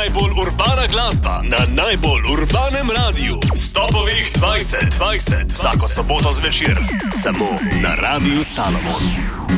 najbolj urbana glasba na najbolj urbanem radiju. Stopovih 2020. Vsako soboto zvečer. Samo na Radiu Salomon.